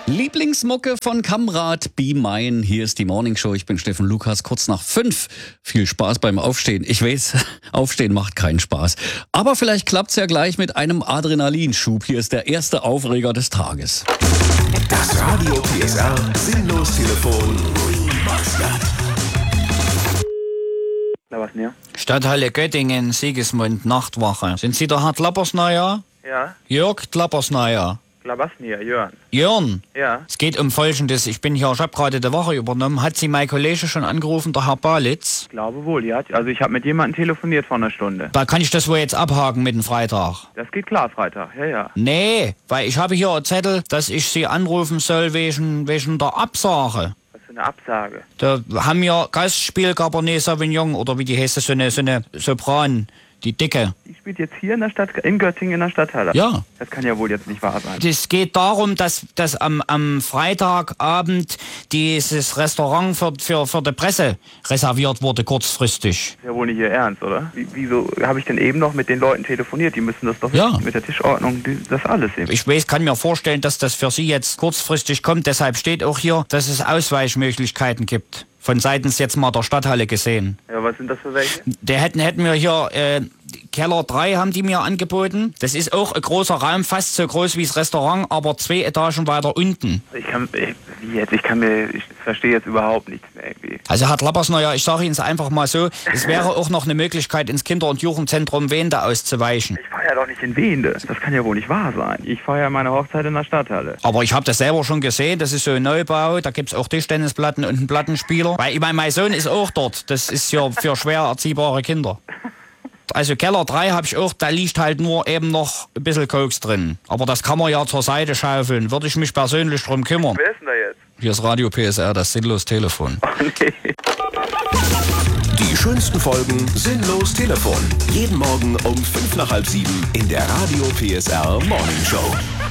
Lieblingsmucke von Kamrat Be Mine. Hier ist die Morning Show. Ich bin Steffen Lukas, kurz nach 5. Viel Spaß beim Aufstehen. Ich weiß, Aufstehen macht keinen Spaß. Aber vielleicht klappt's ja gleich mit einem Adrenalinschub. Hier ist der erste Aufreger des Tages. Das Radio PSR Sinnlos-Telefon. Na, was denn? Stadthalle Göttingen, Sigismund, Nachtwache. Sind Sie der Herr Klappersneier? Ja, Jörg Klappersneier. Klabasnier, Jörn. Jörn, Ja, es geht um Folgendes. Ich habe gerade die Woche übernommen. Hat Sie mein Kollege schon angerufen, der Herr Balitz? ich glaube wohl, ja. Also ich habe mit jemandem telefoniert vor einer Stunde. Da kann ich das wohl jetzt abhaken mit dem Freitag. Das geht klar, Freitag, ja. Nee, weil ich habe hier einen Zettel, dass ich Sie anrufen soll wegen der Absage. Was für eine Absage. Da haben wir Gastspiel Cabernet Sauvignon oder wie die heißt das, so eine Sopran, die dicke. Die spielt jetzt hier in der Stadt, in Göttingen in der Stadthalle. Ja. Das kann ja wohl jetzt nicht wahr sein. Es geht darum, dass am Freitagabend dieses Restaurant für die Presse reserviert wurde, kurzfristig. Ist ja wohl nicht Ihr Ernst, oder? Wieso habe ich denn eben noch mit den Leuten telefoniert? Die müssen das doch Ja. mit der Tischordnung, das alles sehen. Ich kann mir vorstellen, dass das für Sie jetzt kurzfristig kommt. Deshalb steht auch hier, dass es Ausweichmöglichkeiten gibt. Von seitens jetzt mal der Stadthalle gesehen. Ja, was sind das für welche? Hätten wir hier Keller 3 haben die mir angeboten. Das ist auch ein großer Raum, fast so groß wie das Restaurant, aber 2 Etagen weiter unten. Ich verstehe jetzt überhaupt nichts mehr irgendwie. Also Herr Klappersneuer, ich sage Ihnen einfach mal so, es wäre auch noch eine Möglichkeit, ins Kinder- und Jugendzentrum Wende auszuweichen. Ich feiere doch nicht in Wende. Das kann ja wohl nicht wahr sein. Ich feiere meine Hochzeit in der Stadthalle. Aber ich habe das selber schon gesehen, das ist so ein Neubau, da gibt's auch Tischtennisplatten und einen Plattenspieler. Weil ich meine, mein Sohn ist auch dort, das ist ja für schwer erziehbare Kinder. Also Keller 3 habe ich auch, da liegt halt nur eben noch ein bisschen Koks drin. Aber das kann man ja zur Seite schaufeln, würde ich mich persönlich drum kümmern. Wer ist denn da jetzt? Hier ist Radio PSR, das Sinnlos-Telefon. Okay. Die schönsten Folgen Sinnlos-Telefon. Jeden Morgen um 5 nach halb 7 in der Radio PSR Morning Show.